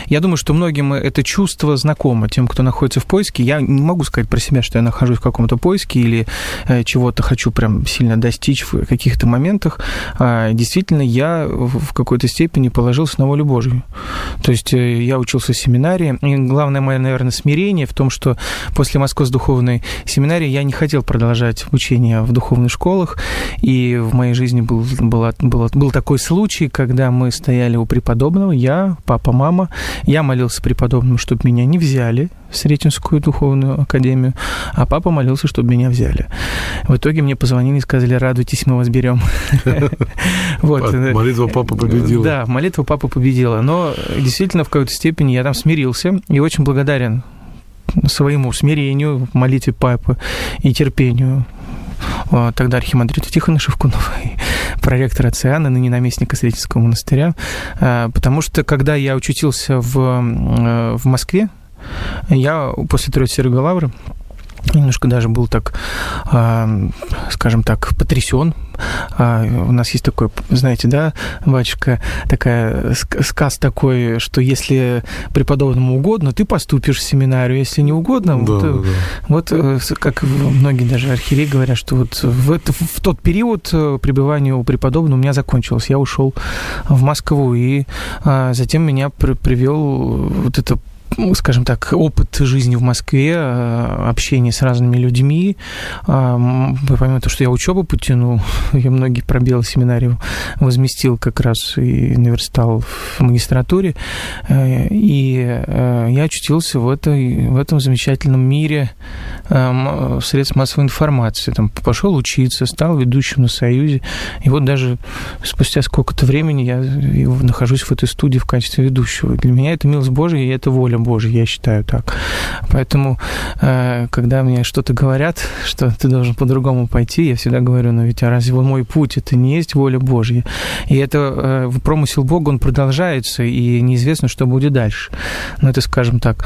Я думаю, что многим это чувство знакомо, тем, кто находится в поиске. Я не могу сказать про себя, что я нахожусь в каком-то поиске или чего-то хочу прям сильно достичь в каких-то моментах. Действительно, я в какой-то степени положился на волю Божью. То есть я учился в семинарии. И главное мое, наверное, смирение в том, что после Московской духовной семинарии я не хотел продолжать обучение в духовных школах. И в моей жизни был такой случай, когда мы стояли у преподобного, я, папа, мама. Я молился преподобному, чтобы меня не взяли в Сретенскую духовную академию, а папа молился, чтобы меня взяли. В итоге мне позвонили и сказали: радуйтесь, мы вас берем. Молитва папы победила. Да, молитва папы победила. Но действительно в какой-то степени я там смирился и очень благодарен своему смирению в молитве папы и терпению тогда архимандрита Тихона Шевкунова и проректора Циана, ныне наместника Сретенского монастыря, потому что когда я учился в Москве, я после Троицы Сергиевой Лавры немножко даже был так, скажем так, потрясен. У нас есть такой, знаете, да, батюшка, такая сказ такой, что если преподобному угодно, ты поступишь в семинарию, если не угодно, вот как многие даже архиереи говорят, что вот в тот период пребывания у преподобного у меня закончилось. Я ушел в Москву, и затем меня привел вот это, скажем так, опыт жизни в Москве, общение с разными людьми. Помимо того, что я учебу потянул, я многие пробелы семинарию возместил как раз и наверстал в магистратуре. И я очутился в этом замечательном мире средств массовой информации. Там пошел учиться, стал ведущим на «Союзе». И вот даже спустя сколько-то времени я нахожусь в этой студии в качестве ведущего. Для меня это милость Божья, и это воля Божья, я считаю так. Поэтому, когда мне что-то говорят, что ты должен по-другому пойти, я всегда говорю: но ведь разве мой путь это не есть воля Божья? И это промысел Бога, он продолжается, и неизвестно, что будет дальше. Но это, скажем так,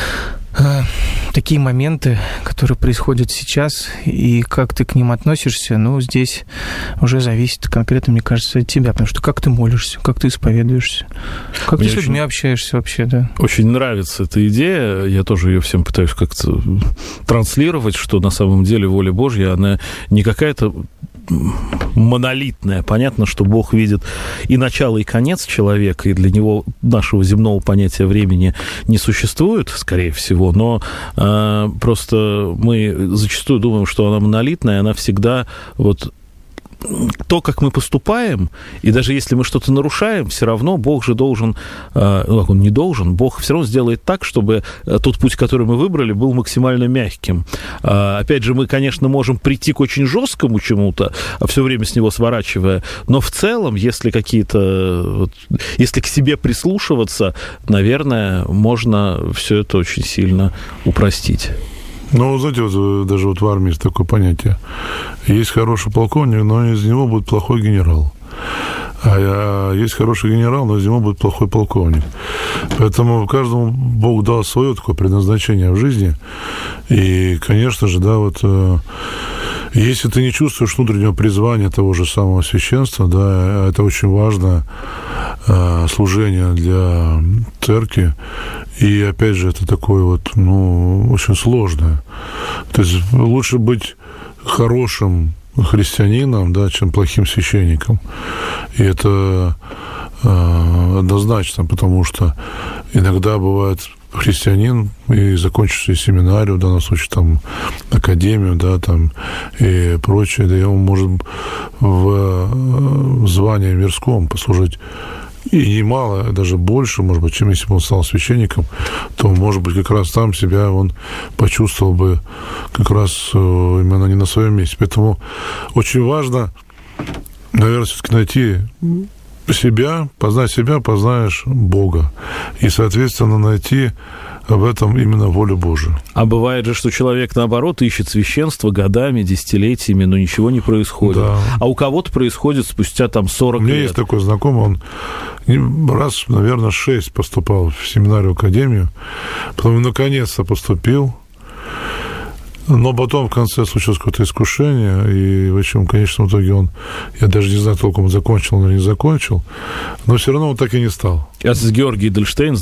такие моменты, которые происходят сейчас, и как ты к ним относишься, ну, здесь уже зависит конкретно, мне кажется, от тебя, потому что как ты молишься, как ты исповедуешься, как ты с людьми общаешься вообще, да. Очень нравится эта идея, я тоже ее всем пытаюсь как-то транслировать, что на самом деле воля Божья, она не какая-то монолитная. Понятно, что Бог видит и начало, и конец человека, и для него нашего земного понятия времени не существует, скорее всего, но просто мы зачастую думаем, что она монолитная, она всегда вот то, как мы поступаем, и даже если мы что-то нарушаем, все равно Бог же должен, он не должен, Бог все равно сделает так, чтобы тот путь, который мы выбрали, был максимально мягким. Опять же, мы, конечно, можем прийти к очень жесткому чему-то, все время с него сворачивая, но в целом, если если к себе прислушиваться, наверное, можно все это очень сильно упростить. Ну, знаете, вот, даже вот в армии есть такое понятие. Есть хороший полковник, но из него будет плохой генерал. А есть хороший генерал, но из него будет плохой полковник. Поэтому каждому Бог дал свое такое предназначение в жизни. И, конечно же, да, вот если ты не чувствуешь внутреннего призвания того же самого священства, да, это очень важно, служение для церкви. И, опять же, это такое вот, очень сложное. То есть лучше быть хорошим христианином, да, чем плохим священником. И это однозначно, потому что иногда бывает христианин и закончивший семинарию, в данном случае там академию, да, там и прочее, да, и он может в звании мирском послужить и немало, даже больше, может быть, чем если бы он стал священником, то, может быть, как раз там себя он почувствовал бы как раз именно не на своем месте. Поэтому очень важно, наверное, все-таки найти себя, познаешь Бога. И, соответственно, найти в этом именно волю Божию. А бывает же, что человек, наоборот, ищет священство годами, десятилетиями, но ничего не происходит. Да. А у кого-то происходит спустя 40 лет. У меня есть такой знакомый, он раз, наверное, 6 поступал в семинарию, академию, потом наконец-то поступил. Но потом в конце случилось какое-то искушение, и в общем, в конечном итоге я даже не знаю толком, закончил или не закончил, но все равно он так и не стал. Отец Георгий Эдельштейн,